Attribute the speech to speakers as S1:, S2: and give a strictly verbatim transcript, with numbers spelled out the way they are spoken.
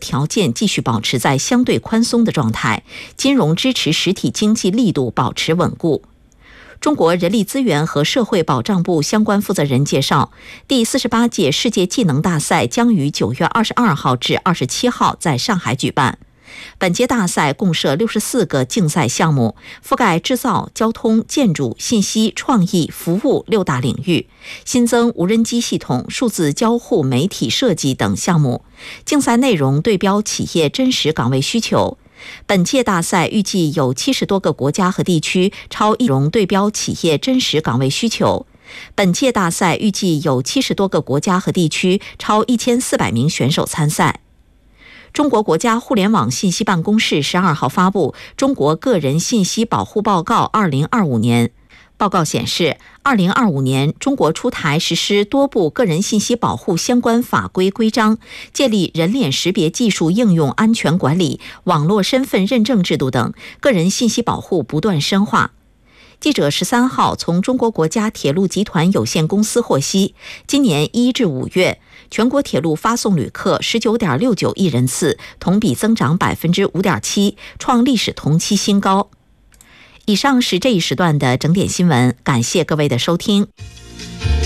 S1: 条件继续保持在相对宽松的状态，金融支持实体经济力度保持稳固。中国人力资源和社会保障部相关负责人介绍，第四十八届世界技能大赛将于九月二十二号至二十七号在上海举办。本届大赛共设六十四个竞赛项目，覆盖制造、交通、建筑、信息、创意、服务六大领域，新增无人机系统、数字交互、媒体设计等项目。竞赛内容对标企业真实岗位需求。本届大赛预计有七十多个国家和地区，超一容对标企业真实岗位需求。本届大赛预计有七十多个国家和地区，超一千四百名选手参赛。中国国家互联网信息办公室十二号发布《中国个人信息保护报告二零二五年》。报告显示，二零二五年中国出台实施多部个人信息保护相关法规规章，建立人脸识别技术应用安全管理、网络身份认证制度等，个人信息保护不断深化。记者十三号从中国国家铁路集团有限公司获悉，今年一至五月，全国铁路发送旅客十九点六九亿人次，同比增长百分之五点七，创历史同期新高。以上是这一时段的整点新闻，感谢各位的收听。